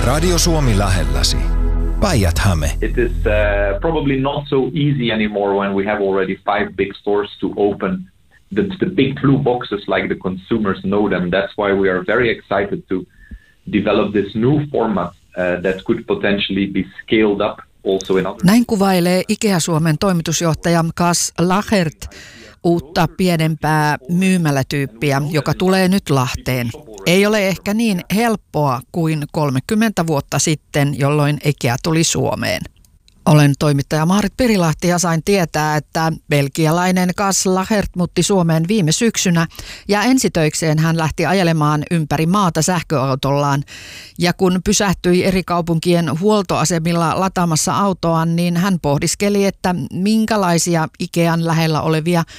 Radio Suomi lähelläsi. Päijät-Häme. It is probably not so easy anymore when we have already 5 big stores to open the big blue boxes like the consumers know them. That's why we are very excited to develop this new format that could potentially be scaled up also in other. Näin kuvailee IKEA Suomen toimitusjohtaja Cas Lachert uutta pienempää myymälätyyppiä, joka tulee nyt Lahteen. Ei ole ehkä niin helppoa kuin 30 vuotta sitten, jolloin IKEA tuli Suomeen. Olen toimittaja Maarit Pirilahti ja sain tietää, että belgialainen Cas Lachert muutti Suomeen viime syksynä ja ensitöikseen hän lähti ajelemaan ympäri maata sähköautollaan. Ja kun pysähtyi eri kaupunkien huoltoasemilla lataamassa autoaan, niin hän pohdiskeli, että minkälaisia IKEAn lähellä olevia